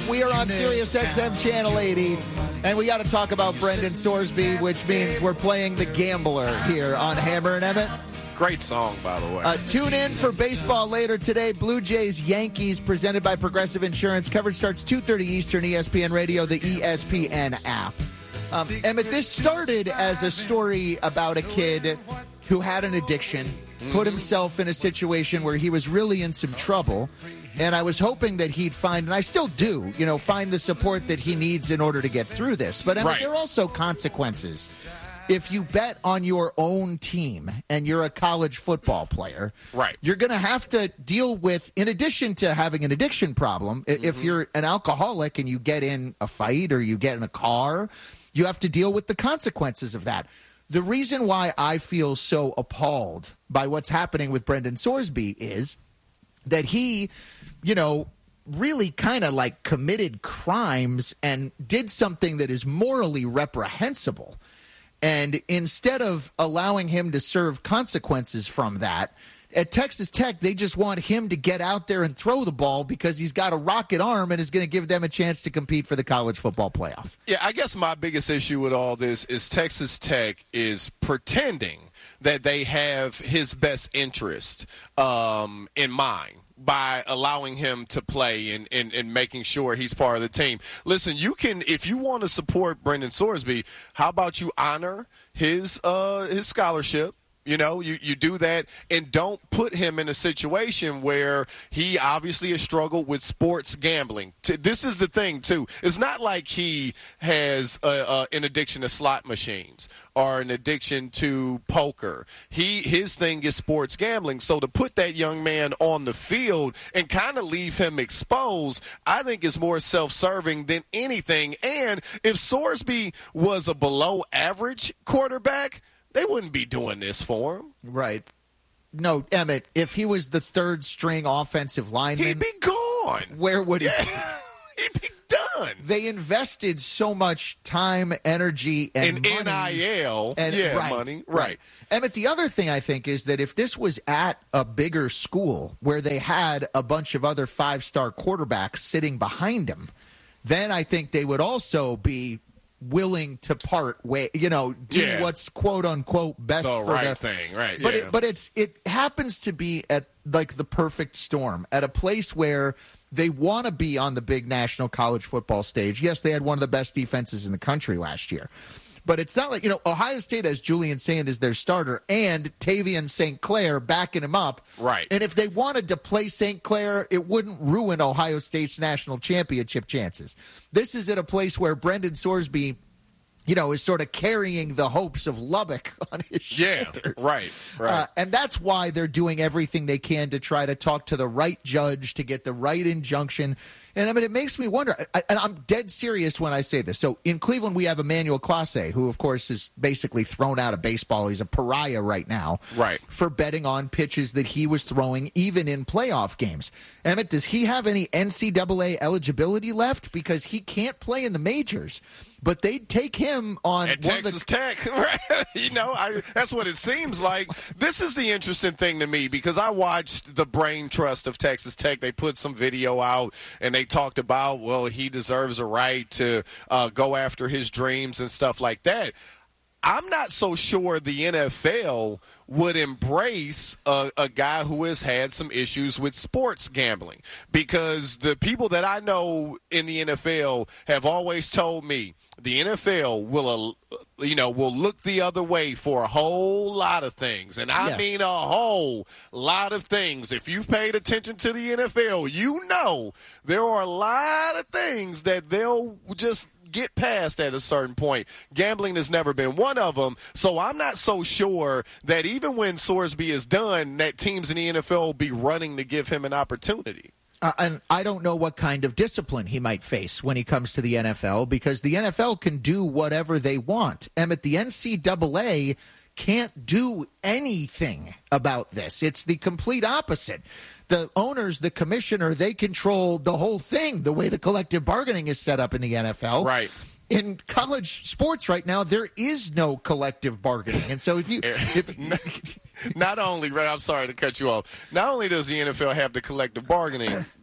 We are on Sirius XM Channel 80, and we got to talk about Brendan Sorsby, which means we're playing the gambler here on Hammer and Emmett. Great song, by the way. Tune in for baseball later today. Blue Jays Yankees presented by Progressive Insurance. Coverage starts 2:30 Eastern, ESPN Radio, the ESPN app. Emmett, this started as a story about a kid who had an addiction, put himself in a situation where he was really in some trouble. And I was hoping that he'd find, and I still do, find the support that he needs in order to get through this. But Emmett, there are also consequences. If you bet on your own team and you're a college football player, you're going to have to deal with, in addition to having an addiction problem, if you're an alcoholic and you get in a fight or you get in a car, you have to deal with the consequences of that. The reason why I feel so appalled by what's happening with Brendan Sorsby is that he, really kind of like committed crimes and did something that is morally reprehensible. And instead of allowing him to serve consequences from that, at Texas Tech, they just want him to get out there and throw the ball because he's got a rocket arm and is going to give them a chance to compete for the college football playoff. Yeah, I guess my biggest issue with all this is Texas Tech is pretending that they have his best interest in mind by allowing him to play and making sure he's part of the team. Listen, you can, if you want to support Brendan Sorsby, how about you honor his scholarship? You do that and don't put him in a situation where he obviously has struggled with sports gambling. This is the thing, too. It's not like he has an addiction to slot machines or an addiction to poker. His thing is sports gambling. So to put that young man on the field and kind of leave him exposed, I think is more self-serving than anything. And if Sorsby was a below-average quarterback, they wouldn't be doing this for him. Right. No, Emmett, if he was the third-string offensive lineman, he'd be gone. Where would he be? He'd be done. They invested so much time, energy, and money. NIL. Money. Right. Emmett, the other thing I think is that if this was at a bigger school where they had a bunch of other five-star quarterbacks sitting behind him, then I think they would also be willing to part way, do what's quote unquote best the for right the thing, right? But it happens to be at like the perfect storm at a place where they want to be on the big national college football stage. Yes, they had one of the best defenses in the country last year. But it's not like, Ohio State has Julian Sand as their starter and Tavian St. Clair backing him up. Right. And if they wanted to play St. Clair, it wouldn't ruin Ohio State's national championship chances. This is at a place where Brendan Sorsby, is sort of carrying the hopes of Lubbock on his shoulders. Right. And that's why they're doing everything they can to try to talk to the right judge to get the right injunction. And, it makes me wonder, and I'm dead serious when I say this. So in Cleveland, we have Emmanuel Clase, who, of course, is basically thrown out of baseball. He's a pariah right now for betting on pitches that he was throwing even in playoff games. Emmett, does he have any NCAA eligibility left? Because he can't play in the majors. But they'd take him on at Texas Tech. Right? That's what it seems like. This is the interesting thing to me because I watched the Brain Trust of Texas Tech. They put some video out and they talked about, well, he deserves a right to go after his dreams and stuff like that. I'm not so sure the NFL would embrace a guy who has had some issues with sports gambling because the people that I know in the NFL have always told me the NFL will look the other way for a whole lot of things. And I mean a whole lot of things. If you've paid attention to the NFL, there are a lot of things that they'll just get past at a certain point. Gambling has never been one of them. So I'm not so sure that even when Sorsby is done, that teams in the NFL will be running to give him an opportunity. And I don't know what kind of discipline he might face when he comes to the NFL because the NFL can do whatever they want. And at the NCAA can't do anything about this. It's the complete opposite. The owners, the commissioner, they control the whole thing, the way the collective bargaining is set up in the NFL. Right. In college sports right now, there is no collective bargaining. And so not only, I'm sorry to cut you off, not only does the NFL have the collective bargaining,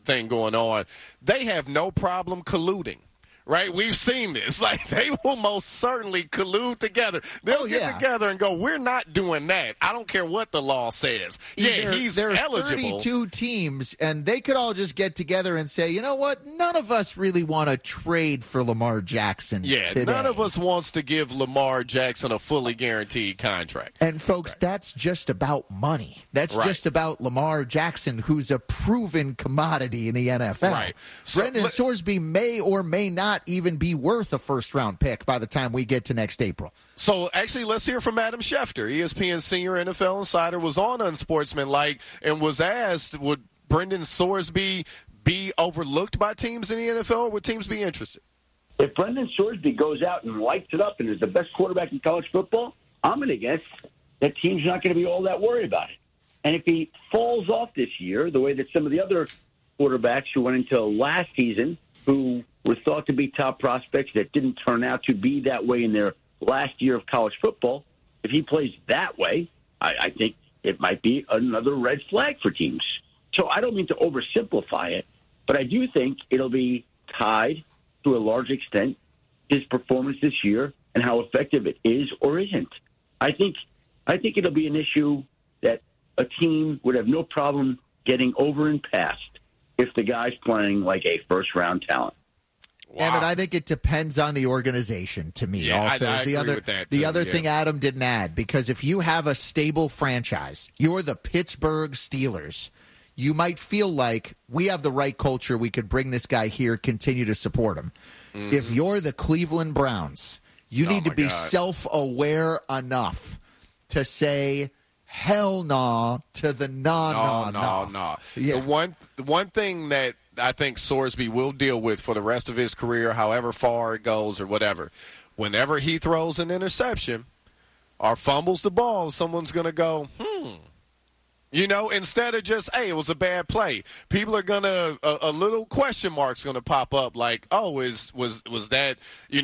thing going on. They have no problem colluding. Right? We've seen this. Like, they will most certainly collude together. They'll get together and go, we're not doing that. I don't care what the law says. He's eligible. There are 32 teams, and they could all just get together and say, you know what? None of us really want to trade for Lamar Jackson today. None of us wants to give Lamar Jackson a fully guaranteed contract. And, folks, that's just about money. That's just about Lamar Jackson, who's a proven commodity in the NFL. Right. Brendan Sorsby may or may not even be worth a first-round pick by the time we get to next April. So, actually, let's hear from Adam Schefter. ESPN senior NFL insider was on Unsportsmanlike and was asked, would Brendan Sorsby be overlooked by teams in the NFL, or would teams be interested? If Brendan Sorsby goes out and lights it up and is the best quarterback in college football, I'm going to guess that team's not going to be all that worried about it. And if he falls off this year, the way that some of the other quarterbacks who went into last season, who were thought to be top prospects that didn't turn out to be that way in their last year of college football, if he plays that way, I think it might be another red flag for teams. So I don't mean to oversimplify it, but I do think it'll be tied to a large extent his performance this year and how effective it is or isn't. I think it'll be an issue that a team would have no problem getting over and past if the guy's playing like a first-round talent. Wow. Emmett, I think it depends on the organization to me. Yeah, also, I agree with that, the too, other thing Adam didn't add, because if you have a stable franchise, you're the Pittsburgh Steelers, you might feel like we have the right culture, we could bring this guy here, continue to support him. Mm-hmm. If you're the Cleveland Browns, you need to be self-aware enough to say, hell no to the no. Yeah. The one thing that I think Sorsby will deal with for the rest of his career, however far it goes or whatever, whenever he throws an interception or fumbles the ball, someone's going to go, You know, instead of just, hey, it was a bad play. People are going to, a little question mark's going to pop up like, oh, was that,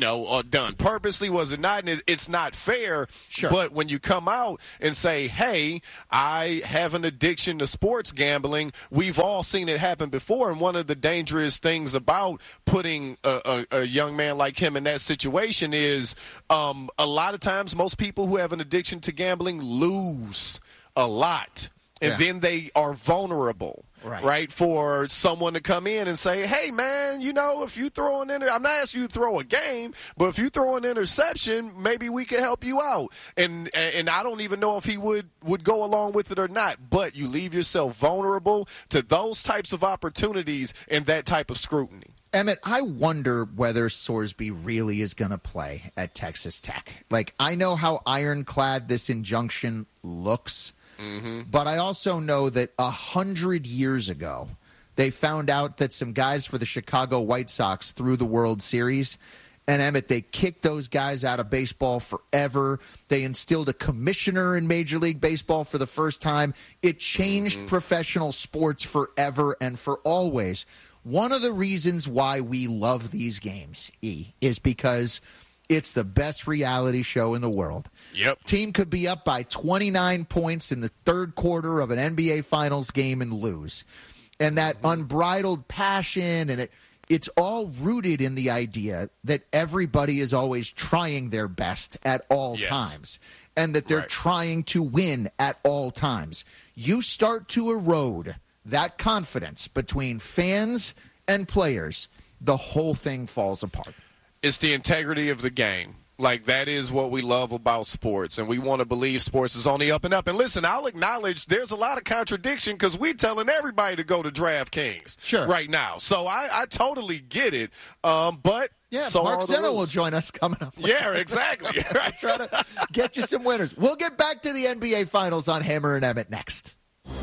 done purposely? Was it not? And it's not fair. Sure. But when you come out and say, hey, I have an addiction to sports gambling, we've all seen it happen before. And one of the dangerous things about putting a young man like him in that situation is a lot of times most people who have an addiction to gambling lose a lot. And then they are vulnerable, right, for someone to come in and say, hey, man, if you throw I'm not asking you to throw a game, but if you throw an interception, maybe we can help you out. And I don't even know if he would go along with it or not, but you leave yourself vulnerable to those types of opportunities and that type of scrutiny. Emmett, I wonder whether Sorsby really is going to play at Texas Tech. Like, I know how ironclad this injunction looks. Mm-hmm. But I also know that 100 years ago, they found out that some guys for the Chicago White Sox threw the World Series. And, Emmett, they kicked those guys out of baseball forever. They instilled a commissioner in Major League Baseball for the first time. It changed professional sports forever and for always. One of the reasons why we love these games, is because it's the best reality show in the world. Yep. Team could be up by 29 points in the third quarter of an NBA Finals game and lose. And that unbridled passion, and it's all rooted in the idea that everybody is always trying their best at all times, and that they're trying to win at all times. You start to erode that confidence between fans and players, the whole thing falls apart. It's the integrity of the game. Like, that is what we love about sports, and we want to believe sports is on the up and up. And listen, I'll acknowledge there's a lot of contradiction because we're telling everybody to go to DraftKings right now. So I totally get it. But so Mark Zeno will join us coming up. Yeah, exactly. Try to get you some winners. We'll get back to the NBA Finals on Hammer and Emmett next.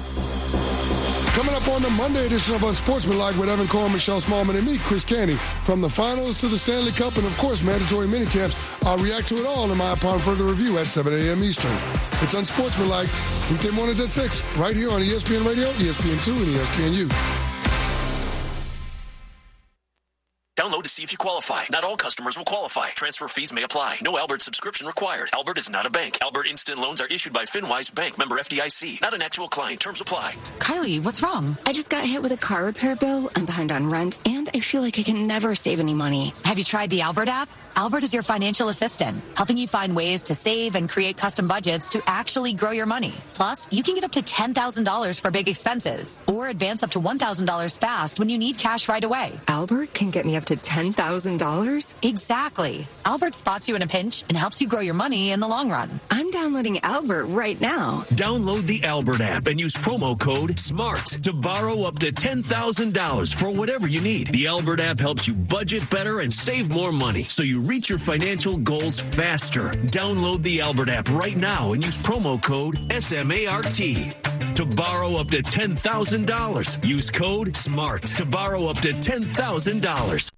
Coming up on the Monday edition of Unsportsmanlike with Evan Cohen, Michelle Smallman, and me, Chris Canty. From the finals to the Stanley Cup and, of course, mandatory minicamps, I'll react to it all in my upon further review at 7 a.m. Eastern. It's Unsportsmanlike, weekday mornings at 6, right here on ESPN Radio, ESPN2, and ESPNU. Download to see if you qualify. Not all customers will qualify. Transfer fees may apply. No Albert subscription required. Albert is not a bank. Albert Instant Loans are issued by FinWise Bank, member FDIC. Not an actual client. Terms apply. Kylie, what's wrong? I just got hit with a car repair bill. I'm behind on rent, and I feel like I can never save any money. Have you tried the Albert app? Albert is your financial assistant, helping you find ways to save and create custom budgets to actually grow your money. Plus, you can get up to $10,000 for big expenses or advance up to $1,000 fast when you need cash right away. Albert can get me up to $10,000? Exactly. Albert spots you in a pinch and helps you grow your money in the long run. I'm downloading Albert right now. Download the Albert app and use promo code SMART to borrow up to $10,000 for whatever you need. The Albert app helps you budget better and save more money, so you reach your financial goals faster. Download the Albert app right now and use promo code SMART to borrow up to $10,000. Use code SMART to borrow up to $10,000.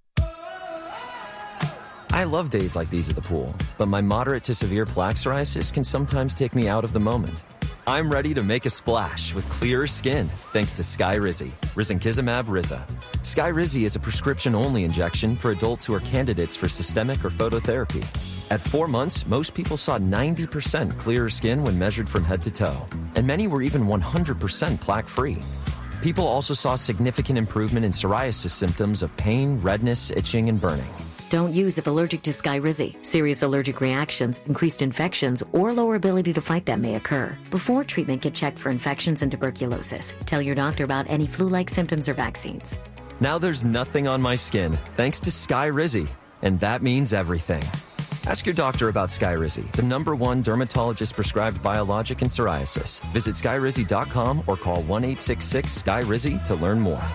I love days like these at the pool, but my moderate to severe plaque psoriasis can sometimes take me out of the moment. I'm ready to make a splash with clearer skin thanks to Skyrizi, Risankizumab Riza. Skyrizi is a prescription-only injection for adults who are candidates for systemic or phototherapy. At 4 months, most people saw 90% clearer skin when measured from head to toe, and many were even 100% plaque-free. People also saw significant improvement in psoriasis symptoms of pain, redness, itching, and burning. Don't use if allergic to Skyrizi. Serious allergic reactions, increased infections, or lower ability to fight them may occur. Before treatment, get checked for infections and tuberculosis. Tell your doctor about any flu-like symptoms or vaccines. Now there's nothing on my skin thanks to Skyrizi, and that means everything. Ask your doctor about Skyrizi, the #1 dermatologist-prescribed biologic in psoriasis. Visit Skyrizi.com or call 1-866-SKYRIZI to learn more.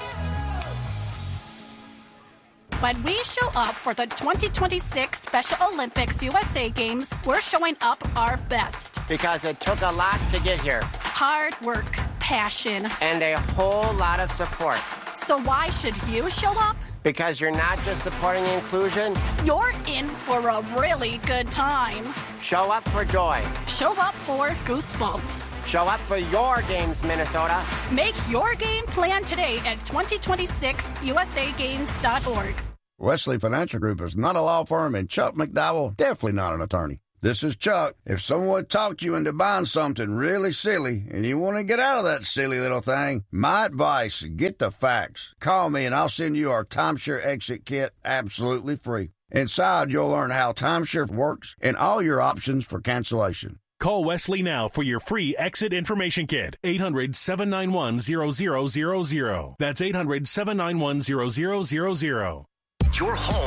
When we show up for the 2026 Special Olympics USA Games, we're showing up our best. Because it took a lot to get here. Hard work, passion, and a whole lot of support. So why should you show up? Because you're not just supporting inclusion. You're in for a really good time. Show up for joy. Show up for goosebumps. Show up for your games, Minnesota. Make your game plan today at 2026usagames.org. Wesley Financial Group is not a law firm, and Chuck McDowell definitely not an attorney. This is Chuck. If someone talked you into buying something really silly and you want to get out of that silly little thing, my advice, get the facts. Call me and I'll send you our timeshare exit kit absolutely free. Inside, you'll learn how timeshare works and all your options for cancellation. Call Wesley now for your free exit information kit. 800-791-0000. That's 800-791-0000. Your home